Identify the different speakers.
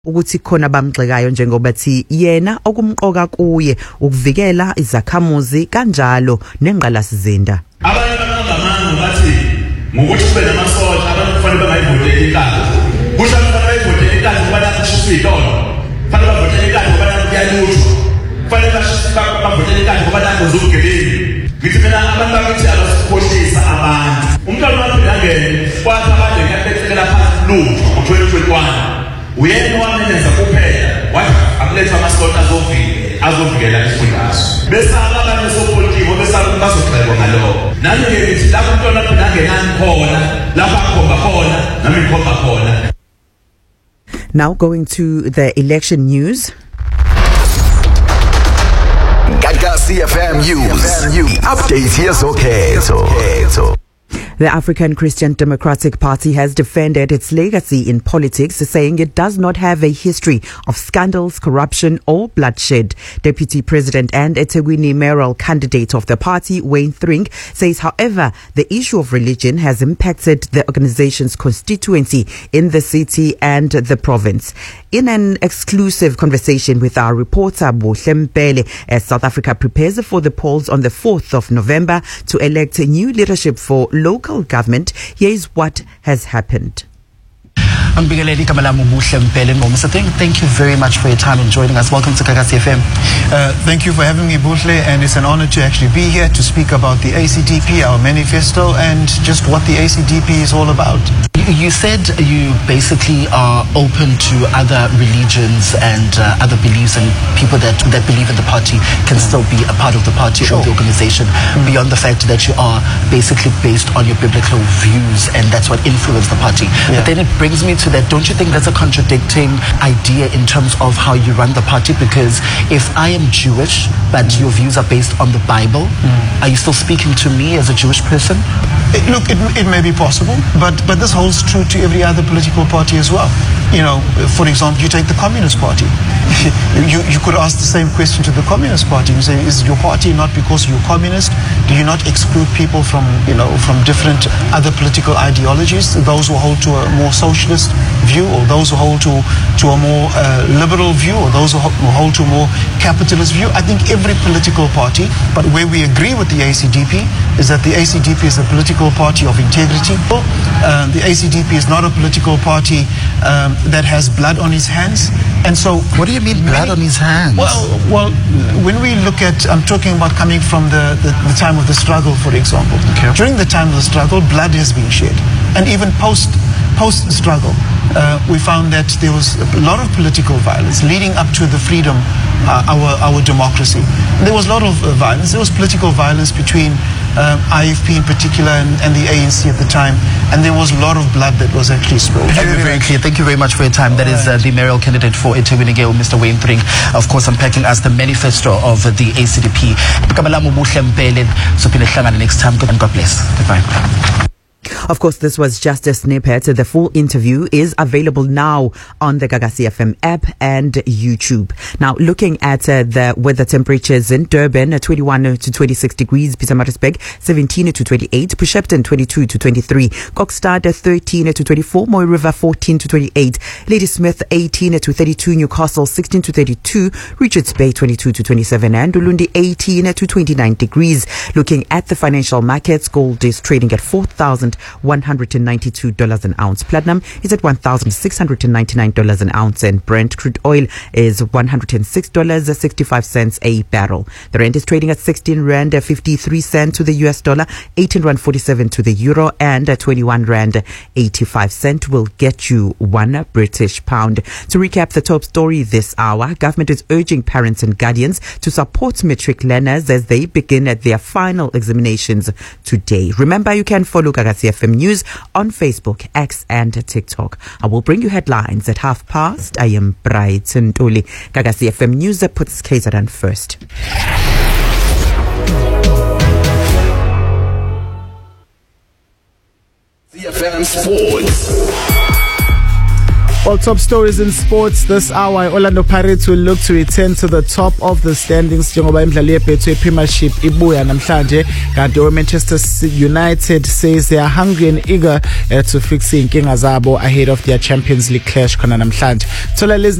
Speaker 1: ukuthi khona bamgxekayo njengoba thi yena okumqoka kuye ukuvikela izakhamuzi kanjalo nengqalasizinda.
Speaker 2: Abanye abangamanga bathi ngokuthi kube namasosha abantu kufanele bangayivoteli inkalo. Kusho ukuthi bayivoteli inkalo ngoba nakushisa izitolo. Kufanele bavotele inkalo ngoba nakuyaluthwa. Kufanele bavotele inkalo ngoba nakuzobugebengu. Ngithi mina abantu bakithi abasikhohlisa abantu. Umntwana wakhe ngangene kwathi abantu ngiyabethekela phansi lutho ngo-2021. Uyena wamenza kuphela wathi akuletha amasosha azovikela isifundazwe bese abanye sopolitiko bese bazogxekwa ngalokho nami ngithi lapho umntwana lapho nangenani khona lapho akhomba khona nami ngikhomba khona.
Speaker 1: Now going to the election news.
Speaker 3: Gagasi FM News. Update here's okay.
Speaker 1: The African Christian Democratic Party has defended its legacy in politics, saying it does not have a history of scandals, corruption or bloodshed. Deputy President and eThekwini mayoral candidate of the party, Wayne Thrink, says, however, the issue of religion has impacted the organization's constituency in the city and the province. In an exclusive conversation with our reporter, Buhle Mpele, as South Africa prepares for the polls on the 4th of November to elect new leadership for local government, here is what has happened.
Speaker 4: Thank you very much for your time and joining us. Welcome to Gagasi FM.
Speaker 5: Thank you for having me, Buhle, and it's an honor to actually be here to speak about the ACDP, our manifesto, and just what the ACDP is all about.
Speaker 4: You said you basically are open to other religions and other beliefs, and people that believe in the party can still be a part of the party or the organization, beyond the fact that you are basically based on your biblical views, and that's what influenced the party. But then it brings me to that, don't you think that's a contradicting idea in terms of how you run the party? Because if I am Jewish, but your views are based on the Bible, are you still speaking to me as a Jewish person?
Speaker 5: Look, it may be possible, but this holds true to every other political party as well. You know, for example, you take the Communist Party. You could ask the same question to the Communist Party. You say, is your party not because you're communist? Do you not exclude people from different other political ideologies? Those who hold to a more socialist view, or those who hold to a more liberal view, or those who hold to a more capitalist view? I think every political party, but where we agree with the ACDP is that the ACDP is a political party of integrity. The ACDP is not a political party that has blood on its hands. And so,
Speaker 4: what do you mean blood on his hands?
Speaker 5: Well, when we look at, I'm talking about coming from the time of the struggle, for example.
Speaker 4: Okay.
Speaker 5: During the time of the struggle, blood has been shed, and even post struggle, we found that there was a lot of political violence leading up to the freedom, our democracy. There was a lot of violence. There was political violence between IFP in particular and the ANC at the time, and there was a lot of blood that was actually spilled.
Speaker 4: Very clear. Thank you very much for your time. That is the mayoral candidate for eThekwini, Mr. Wayne Thrink, of course, unpacking us the manifesto of the ACDP. Next time, and God bless. Goodbye.
Speaker 1: Of course, this was just a snippet. The full interview is available now on the Gagasi FM app and YouTube. Now, looking at the weather temperatures in Durban, 21 to 26 degrees, Pietermaritzburg 17 to 28, Preshepton 22 to 23, Kokstad 13 to 24, Moy River 14 to 28, Ladysmith 18 to 32, Newcastle 16 to 32, Richards Bay 22 to 27, and Ulundi 18 to 29 degrees. Looking at the financial markets, gold is trading at $4,192 an ounce. Platinum is at $1,699 an ounce, and Brent crude oil is $106.65 a barrel. The rand is trading at 16 rand 53 cents to the US dollar, 18 rand 47 to the euro, and 21 rand 85 cents will get you 1 British pound. To recap the top story this hour, government is urging parents and guardians to support matric learners as they begin at their final examinations today. Remember, you can follow Gagasi FM News on Facebook, X and TikTok. I will bring you headlines at past. I am Brighton Tuli. Gagasi FM News puts KZN first.
Speaker 3: CFM Sports.
Speaker 6: All top stories in sports this hour. Orlando Pirates will look to return to the top of the standings njengoba imidlalo yebhethu Premiership ibuya namhlanje, kanti Manchester United says they are hungry and eager to fix inkinga zabo ahead of their Champions League clash khona namhlanje. Thola